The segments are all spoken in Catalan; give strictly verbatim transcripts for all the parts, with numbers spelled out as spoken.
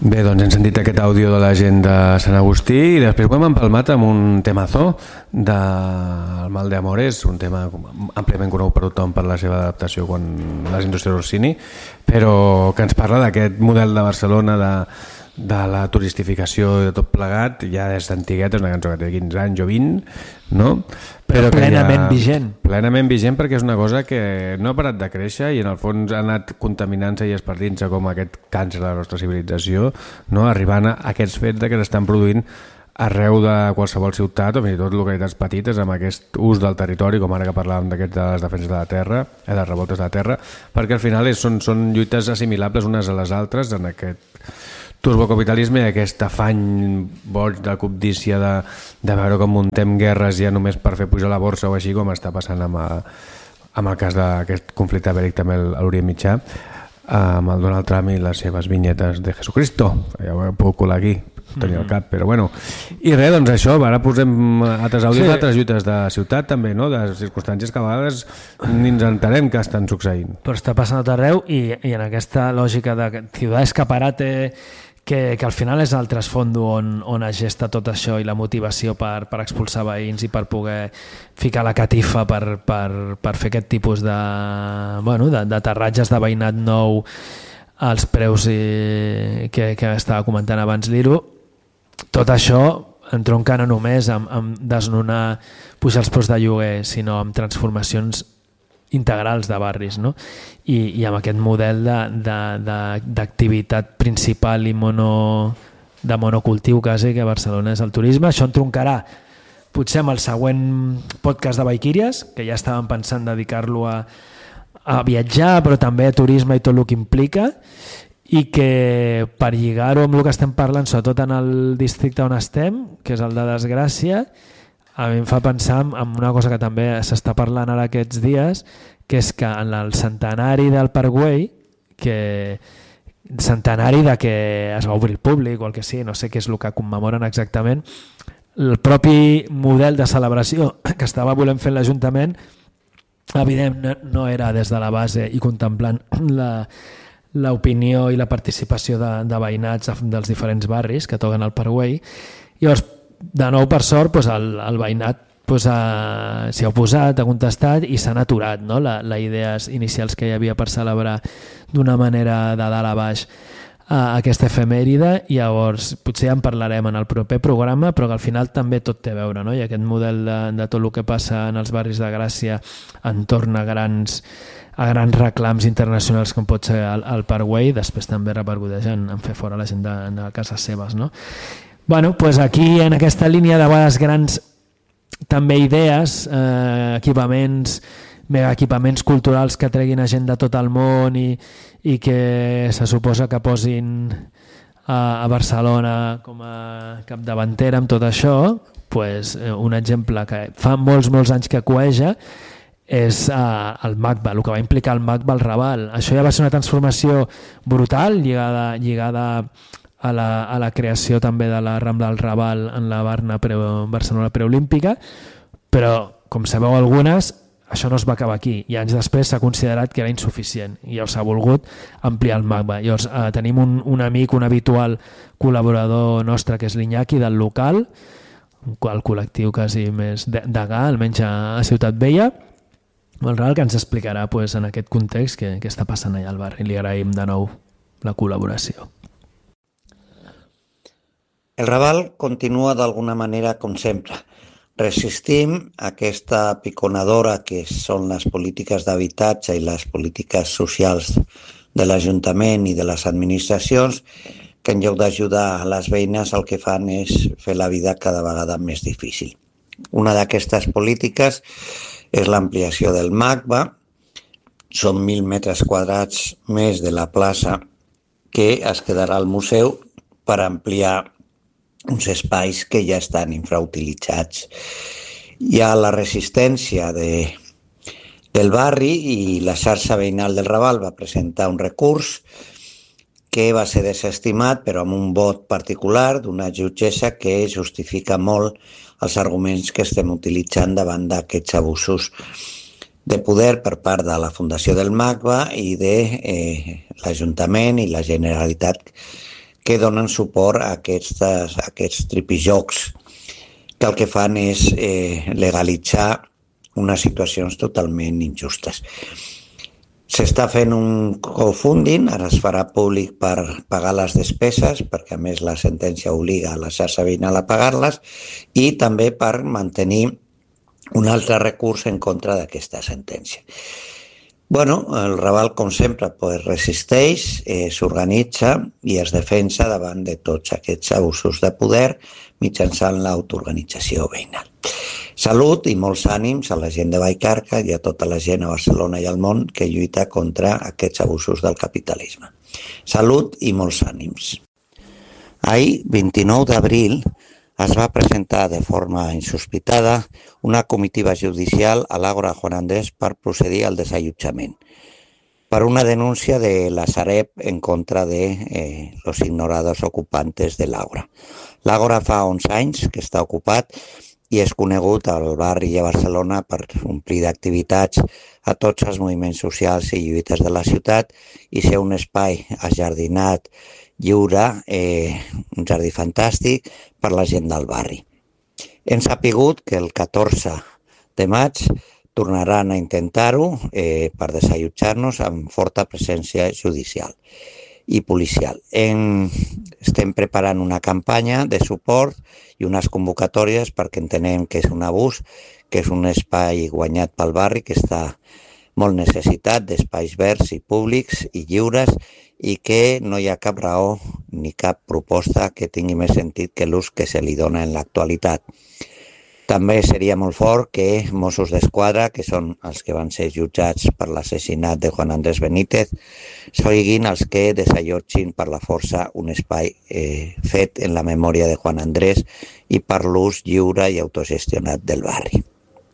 Bé, doncs hem sentit aquest àudio de la gent de Sant Agustí i després ho hem empalmat amb un temazo del Mal de Amores, un tema àmpliament conegut per tothom per la seva adaptació quan les indústries Rossini, però que ens parla d'aquest model de Barcelona de, de la turistificació i de tot plegat, ja des d'antiguet, és una cançó que té quinze anys o vint, no? Però plenament ja, vigent. Plenament vigent perquè és una cosa que no ha parat de créixer i en el fons ha anat contaminant-se i espartint-se com aquest càncer de la nostra civilització, no? Arribant a aquests fets de que s'estan produint arreu de qualsevol ciutat o fins i tot localitats petites amb aquest ús del territori, com ara que parlàvem d'aquest de les defenses de la terra, eh, de les revoltes de la terra, perquè al final és, són, són lluites assimilables unes a les altres en aquest turbocapitalisme i aquest afany boig de cobdícia de, de veure com muntem guerres ja només per fer pujar la borsa o així com està passant amb, a, amb el cas d'aquest conflicte bèl·lic també a l'Orient Mitjà, amb el Donald Trump i les seves vinyetes de Jesucristo. Ja ho puc colar aquí, tenia el cap, però bueno. I res, doncs això, ara posem altres àudios, sí. Altres lluites de ciutat també, no? De circumstàncies que a vegades ni ens entenem que estan succeint. Però està passant a tot arreu i, i en aquesta lògica de ciutat escaparate que, que al final és el trasfondo on, on es gesta tot això i la motivació per, per expulsar veïns i per poder ficar la catifa per, per, per fer aquest tipus de, bueno, de, d'aterratges de veïnat nou als preus i, que, que estava comentant abans l'Iro. Tot això entronca no només amb, amb desnonar, pujar els preus de lloguer, sinó amb transformacions integrals de barris, no? I, i amb aquest model de, de, de, d'activitat principal i mono, de monocultiu quasi que a Barcelona és el turisme. Això entroncarà potser amb el següent podcast de Valquíries, que ja estàvem pensant dedicar-lo a, a viatjar, però també a turisme i tot el que implica, i que per lligar-ho amb el que estem parlant, sobretot en el districte on estem, que és el de Desgràcia, a mi em fa pensar en una cosa que també s'està parlant ara aquests dies, que és que en el centenari del Parkway, que centenari de que es va obrir el públic o el que sigui, no sé què és el que commemoren exactament, el propi model de celebració que estava volent fer l'Ajuntament, evidentment no era des de la base i contemplant la, l'opinió i la participació de, de veïnats dels diferents barris que toquen el Parkway. Llavors, de nou, per sort, doncs el, el veïnat doncs, ha, s'hi ha oposat, ha contestat i s'han aturat, no? la, la idees inicials que hi havia per celebrar d'una manera de dalt a baix a aquesta efemèride, i llavors potser ja en parlarem en el proper programa, però que al final també tot té a veure, no? I aquest model de, de tot el que passa en els barris de Gràcia entorn a grans, a grans reclams internacionals com pot ser el, el Parkway, després també repercuteix en, en fer fora la gent de, de cases seves, no? Bueno, pues aquí en aquesta línia de vegades grans també idees, eh, equipaments, mega equipaments culturals que treguin a gent de tot el món i, i que se suposa que posin a, a Barcelona com a capdavantera amb tot això, pues, eh, un exemple que fa molts, molts anys que coeja és eh, el MACBA, el que va implicar el MACBA al Raval. Això ja va ser una transformació brutal lligada, lligada a la, a la creació també de la Rambla del Raval en la Barna pre, Barcelona preolímpica, però com sabeu algunes, això no es va acabar aquí i anys després s'ha considerat que era insuficient i llavors s'ha volgut ampliar el MACBA. Llavors eh, tenim un, un amic, un habitual col·laborador nostre que és l'Iñaki del local, el col·lectiu quasi més degà, almenys a, a Ciutat Vella, el Raval, que ens explicarà pues, en aquest context què, què està passant allà al barri. Li agraïm de nou la col·laboració. El Raval continua d'alguna manera com sempre. Resistim aquesta piconadora que són les polítiques d'habitatge i les polítiques socials de l'Ajuntament i de les administracions, que en lloc d'ajudar a les veïnes el que fan és fer la vida cada vegada més difícil. Una d'aquestes polítiques és l'ampliació del MACBA. Són mil metres quadrats més de la plaça que es quedarà al museu per ampliar uns espais que ja estan infrautilitzats. Hi ha la resistència de, del barri i la xarxa veïnal del Raval va presentar un recurs que va ser desestimat, però amb un vot particular d'una jutgessa que justifica molt els arguments que estem utilitzant davant d'aquests abusos de poder per part de la Fundació del MACBA i de eh, l'Ajuntament i la Generalitat, que donen suport a, aquestes, a aquests tripijocs que el que fan és eh, legalitzar unes situacions totalment injustes. S'està fent un crowdfunding, ara es farà públic per pagar les despeses, perquè a més la sentència obliga a la xarxa veïnal a pagar-les, i també per mantenir un altre recurs en contra d'aquesta sentència. Bueno, el Raval, com sempre, pues, resisteix, eh, s'organitza i es defensa davant de tots aquests abusos de poder mitjançant l'autoorganització veïnal. Salut i molts ànims a la gent de Vallcarca i a tota la gent a Barcelona i al món que lluita contra aquests abusos del capitalisme. Salut i molts ànims. Ahir, vint-i-nou d'abril, es va presentar de forma insospitada una comitiva judicial a l'Àgora Juan Andrés per procedir al desallotjament, per una denúncia de la Sareb en contra de eh, los ignorados ocupantes de l'Àgora. L'Àgora fa onze anys que està ocupat i és conegut al barri de Barcelona per omplir d'activitats a tots els moviments socials i lluites de la ciutat i ser un espai ajardinat, lliure, eh, un jardí fantàstic per la gent del barri. Hem sapigut que el catorze de maig tornaran a intentar-ho eh, per desallotjar-nos amb forta presència judicial i policial. En, estem preparant una campanya de suport i unes convocatòries perquè entenem que és un abús, que és un espai guanyat pel barri que està molt necessitat d'espais verds i públics i lliures i que no hi ha cap raó ni cap proposta que tingui més sentit que l'ús que se li dona en l'actualitat. També seria molt fort que Mossos d'Esquadra, que són els que van ser jutjats per l'assassinat de Juan Andrés Benítez, siguin els que desallotgin per la força un espai eh, fet en la memòria de Juan Andrés i per l'ús lliure i autogestionat del barri.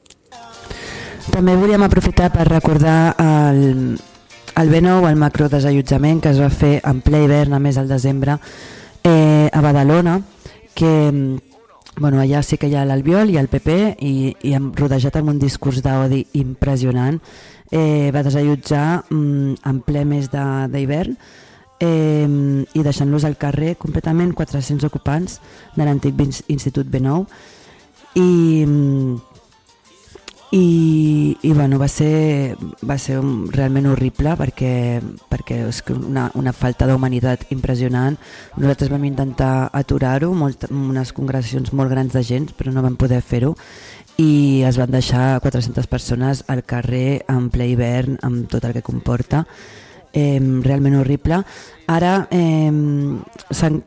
També volíem aprofitar per recordar el, el B nou, el macrodesallotjament que es va fer en ple hivern, a més al desembre, eh, a Badalona, que bueno, allà sí que hi ha l'Albiol i el P P i, i hem rodejat amb un discurs d'odi impressionant. Eh, va desallotjar mm, en ple mes d'hivern eh, i deixant-los al carrer completament quatre-cents ocupants de l'antic Institut B nou i, i, i bueno, va ser, va ser un, realment horrible perquè, perquè és una, una falta d'humanitat impressionant. Nosaltres vam intentar aturar-ho, unes congregacions molt grans de gent, però no vam poder fer-ho i es van deixar quatre-centes persones al carrer en ple hivern amb tot el que comporta. Eh, realment horrible. Ara eh, s'han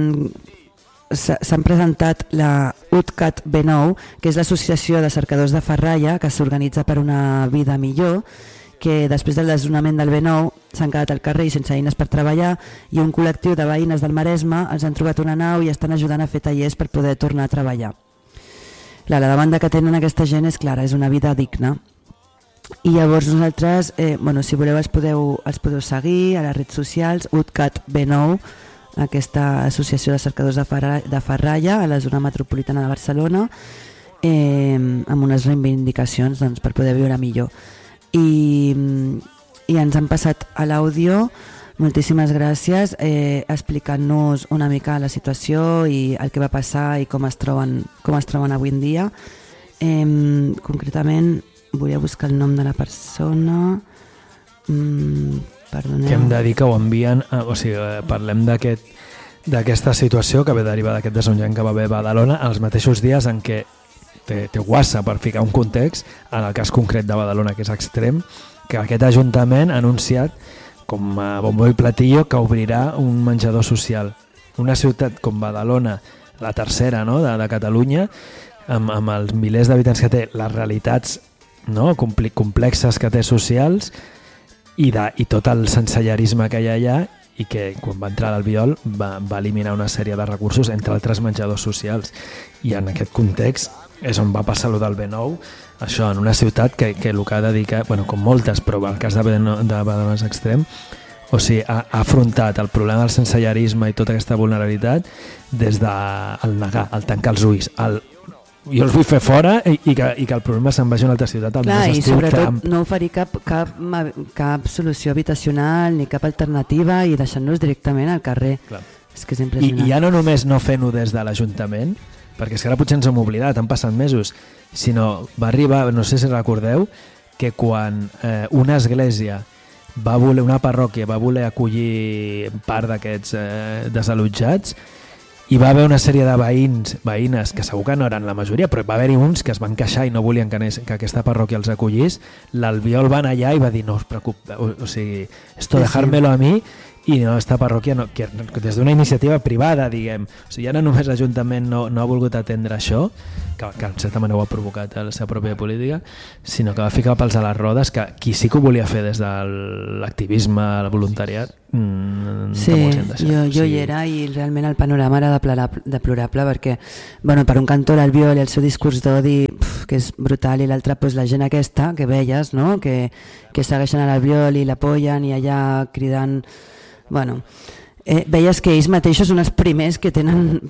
s'han presentat la U T C A T B nou, que és l'Associació de Cercadors de Ferralla, que s'organitza per una vida millor, que després del desnonament del B nou s'han quedat al carrer i sense eines per treballar, i un col·lectiu de veïnes del Maresme els han trobat una nau i estan ajudant a fer tallers per poder tornar a treballar. Clar, la demanda que tenen aquesta gent és clara, és una vida digna. I llavors nosaltres, eh, bueno, si voleu els podeu, els podeu seguir a les redes socials, U T C A T B nou, aquesta associació de cercadors de, Ferra, de Ferralla a la zona metropolitana de Barcelona, eh, amb unes reivindicacions doncs, per poder viure millor. I, i ens han passat a l'àudio, moltíssimes gràcies, eh, explicant-nos una mica la situació i el que va passar i com es troben, com es troben avui en dia. Eh, concretament, volia buscar el nom de la persona... Mm, perdoneu. Que hem de dir que ho envien, eh, o sigui, parlem d'aquest d'aquesta situació que ve derivada d'aquest desallotjament que va haver a Badalona els mateixos dies en què té, té guassa per ficar un context, en el cas concret de Badalona, que és extrem, que aquest Ajuntament ha anunciat com a bombo i platillo que obrirà un menjador social. Una ciutat com Badalona, la tercera, no?, de, de Catalunya, amb, amb els milers d'habitants que té, les realitats, no?, complexes que té socials, i, de, i tot el sensellarisme que hi ha allà, i que quan va entrar l'Albiol va, va eliminar una sèrie de recursos, entre altres menjadors socials, i en aquest context és on va passar el del B nou, això en una ciutat que, que el que ha dedicat, bueno, com moltes, però el cas de Badalona és extrem, o sigui, ha, ha afrontat el problema del sensellarisme i tota aquesta vulnerabilitat des del negar, el tancar els ulls, el jo els vull fer fora i, i, que, i que el problema se'n vagi a una altra ciutat. Clar, i sobretot camp. No oferir cap, cap, cap solució habitacional ni cap alternativa i deixant-los directament al carrer. Clar. És que és I, impressionant. I ja no només no fent-ho des de l'Ajuntament, perquè és que ara potser ens hem oblidat, han passat mesos, sinó va arribar, no sé si recordeu, que quan eh, una església va voler, una parròquia va voler acollir part d'aquests eh, desallotjats, hi va haver una sèrie de veïns, veïnes, que segur que no eren la majoria, però va haver-hi uns que es van queixar i no volien que, anés, que aquesta parròquia els acollís. L'Albiol va anar allà i va dir, no us preocupeu, o, o sigui, esto dejármelo a mi, i no, esta parròquia, no, que des d'una iniciativa privada, diguem, o sigui, ara només l'Ajuntament no, no ha volgut atendre això, que, que en certa manera ho ha provocat a la seva pròpia política, sinó que va ficar pels a les rodes, que qui sí que ho volia fer des de l'activisme, el voluntariat, mmm, sí, jo, jo hi era i realment el panorama era deplorable perquè, bueno, per un cantó l'Albiol i el seu discurs d'odi que és brutal, i l'altre pues, la gent aquesta que veies, no? que, que segueixen a l'Albiol i l'apoyen i allà cridant. Bueno, eh, veies que ells mateixos són els primers que tenen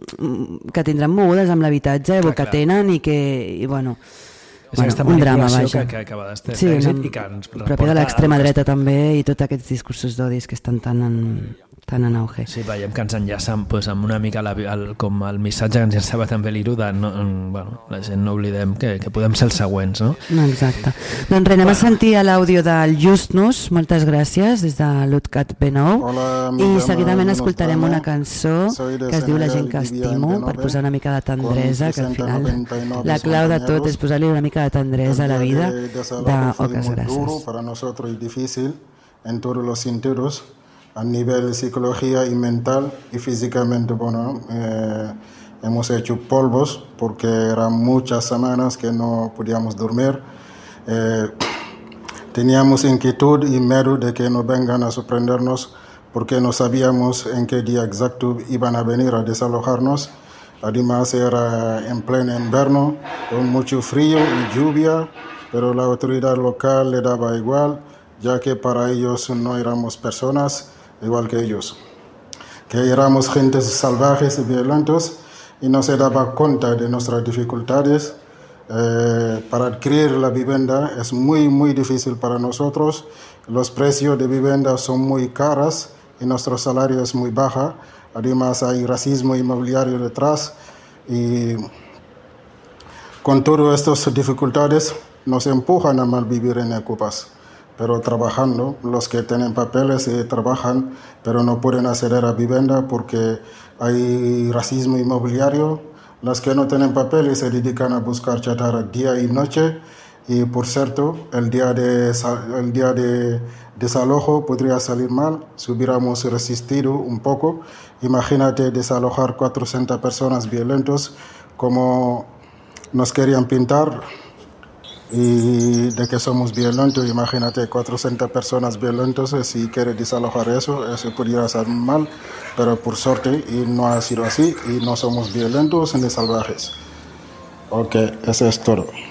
que tindran mogudes amb l'habitatge o que tenen i que, i bueno, és bueno un drama, vaja. Que, que va d'estar sí, èxit i que ens propi de l'extrema dreta també, i tots aquests discursos d'odis que estan tan en, tan en auge. Sí, veiem que ens enllaça amb, pues, amb una mica la, el, com el missatge que ens enllaçava també l'Iru de no, bueno, la gent no oblidem que, que podem ser els següents, no? Exacte. Doncs res, anem bueno. a sentir l'àudio del Justnus, moltes gràcies, des de l'Utcat B nou. Hola, i seguidament escoltarem una cançó que es diu La gent que estimo, per posar una mica de tendresa, que al final la clau de tot és posar-li una mica de tendresa a la vida d'Oques Grasses. Para nosotros es difícil en todos los sentidos, a nivel psicología y mental y físicamente, bueno, eh, hemos hecho polvos porque eran muchas semanas que no podíamos dormir. Eh, teníamos inquietud y miedo de que nos vengan a sorprendernos porque no sabíamos en qué día exacto iban a venir a desalojarnos. Además era en pleno invierno, con mucho frío y lluvia, pero la autoridad local le daba igual, ya que para ellos no éramos personas igual que ellos, que éramos gentes salvajes y violentos y no se daba cuenta de nuestras dificultades. Eh, para adquirir la vivienda es muy muy difícil para nosotros, los precios de vivienda son muy caros y nuestro salario es muy bajo, además hay racismo inmobiliario detrás y con todas estas dificultades nos empujan a malvivir en Ecupas. Pero trabajando, los que tienen papeles eh, trabajan, pero no pueden acceder a vivienda porque hay racismo inmobiliario. Los que no tienen papeles se dedican a buscar chatarra día y noche. Y por cierto, el día de, el día de desalojo podría salir mal si hubiéramos resistido un poco. Imagínate desalojar cuatrocientas personas violentas como nos querían pintar. Y de que somos violentos, imagínate cuatrocientas personas violentas, si quiere desalojar eso, eso podría ser mal, pero por suerte y no ha sido así y no somos violentos ni salvajes. Ok, eso es todo.